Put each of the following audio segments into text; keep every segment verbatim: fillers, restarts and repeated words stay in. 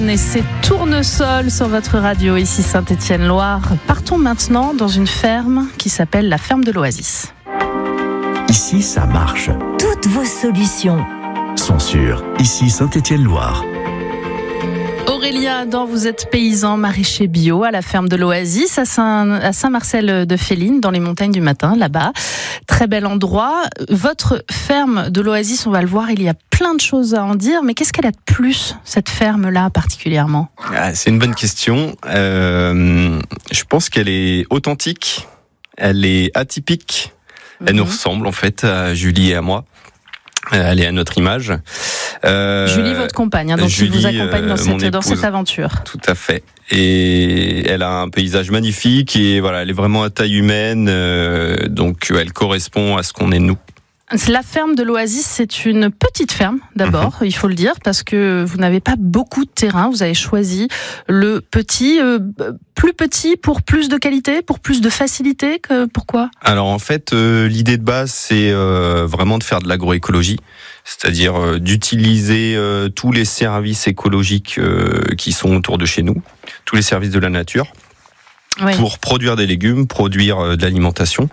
Et c'est Tournesol sur votre radio, ici Saint-Étienne-Loire. Partons maintenant dans une ferme qui s'appelle la ferme de l'Oasis. Ici, ça marche. Toutes vos solutions sont sûres. Ici, Saint-Étienne-Loire. Aurélien Adam, vous êtes paysan maraîcher bio à la ferme de l'Oasis à, Saint, à Saint-Marcel-de-Féline, dans les montagnes du Matin, là-bas. Très bel endroit. Votre ferme de l'Oasis, on va le voir, il y a plein de choses à en dire, mais qu'est-ce qu'elle a de plus, cette ferme-là particulièrement ? Ah, c'est une bonne question. Euh, je pense qu'elle est authentique, elle est atypique, mmh. elle nous ressemble en fait à Julie et à moi. Elle est à notre image. Euh, Julie, votre compagne, hein, donc Julie, qui vous accompagne dans, cette, dans cette aventure. Tout à fait. Et elle a un paysage magnifique et voilà, elle est vraiment à taille humaine, euh, donc elle correspond à ce qu'on est nous. La ferme de l'Oasis, c'est une petite ferme d'abord, mmh. il faut le dire, parce que vous n'avez pas beaucoup de terrain. Vous avez choisi le petit, euh, plus petit pour plus de qualité, pour plus de facilité. Que, pourquoi ? Alors en fait, euh, l'idée de base, c'est euh, vraiment de faire de l'agroécologie, c'est-à-dire euh, d'utiliser euh, tous les services écologiques euh, qui sont autour de chez nous, tous les services de la nature. Oui. Pour produire des légumes, produire de l'alimentation,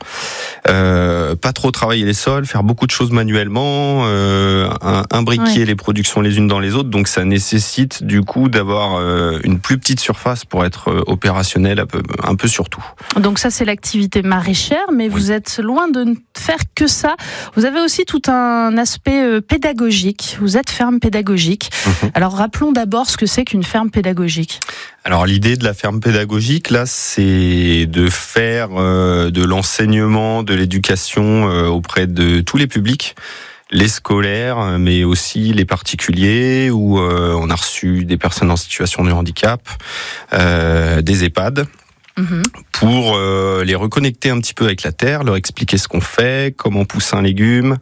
euh, pas trop travailler les sols, faire beaucoup de choses manuellement, euh, imbriquer oui. les productions les unes dans les autres. Donc ça nécessite du coup d'avoir euh, une plus petite surface pour être opérationnel un peu, un peu sur tout. Donc ça c'est l'activité maraîchère, mais oui. vous êtes loin de ne faire que ça. Vous avez aussi tout un aspect pédagogique. Vous êtes ferme pédagogique. Mmh. Alors rappelons d'abord ce que c'est qu'une ferme pédagogique. Alors l'idée de la ferme pédagogique, là, c'est de faire euh, de l'enseignement, de l'éducation euh, auprès de tous les publics, les scolaires, mais aussi les particuliers, où euh, on a reçu des personnes en situation de handicap, euh, des EHPAD. Mmh. Pour euh, les reconnecter un petit peu avec la terre, leur expliquer ce qu'on fait, comment pousser un légume,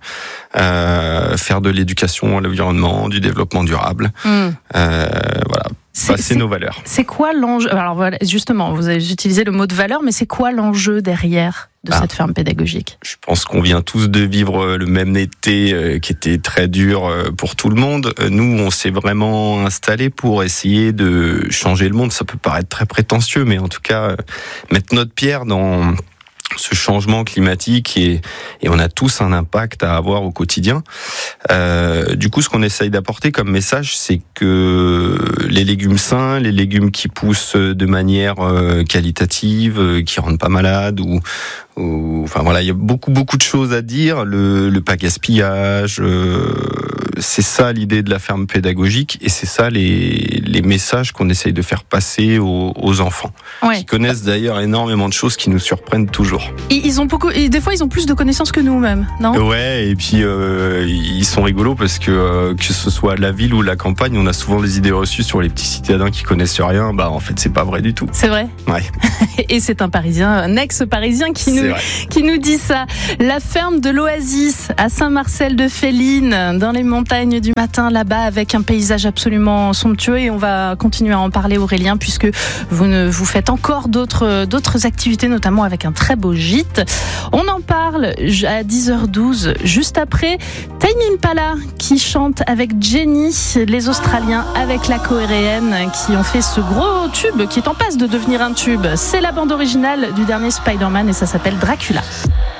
euh, faire de l'éducation à l'environnement, du développement durable. Mmh. Euh, voilà, c'est, passer c'est, nos valeurs. C'est quoi l'enjeu ? Alors voilà, justement, vous avez utilisé le mot de valeur, mais c'est quoi l'enjeu derrière de ah, cette ferme pédagogique ? Je pense qu'on vient tous de vivre le même été euh, qui était très dur euh, pour tout le monde. Nous, on s'est vraiment installés pour essayer de changer le monde. Ça peut paraître très prétentieux, mais en tout cas, euh, mettre notre pierre dans ce changement climatique et, et on a tous un impact à avoir au quotidien. Euh, du coup, ce qu'on essaye d'apporter comme message, c'est que les légumes sains, les légumes qui poussent de manière euh, qualitative, euh, qui rendent pas malades, ou, ou enfin voilà, il y a beaucoup beaucoup de choses à dire. Le, le pas gaspillage, euh, c'est ça l'idée de la ferme pédagogique et c'est ça les les messages qu'on essaye de faire passer aux, aux enfants, ouais. qui connaissent d'ailleurs énormément de choses qui nous surprennent toujours. Ils ont beaucoup, et des fois ils ont plus de connaissances que nous-mêmes, non ? Ouais, et puis euh, ils sont rigolos parce que euh, que ce soit la ville ou la campagne, on a souvent des idées reçues sur les petits citadins qui connaissent rien. Bah en fait c'est pas vrai du tout. C'est vrai ? Ouais. Et c'est un Parisien, un ex-Parisien qui nous qui nous dit ça. La ferme de l'Oasis à Saint-Marcel-de-Féline, dans les montagnes du Matin, là-bas, avec un paysage absolument somptueux. Et on va continuer à en parler, Aurélien, puisque vous ne vous faites encore d'autres d'autres activités, notamment avec un très beau gîte. On en parle à dix heures douze, juste après Tame Impala qui chante avec Jenny, les Australiens avec la coréenne qui ont fait ce gros tube qui est en passe de devenir un tube. C'est la bande originale du dernier Spider-Man et ça s'appelle Dracula.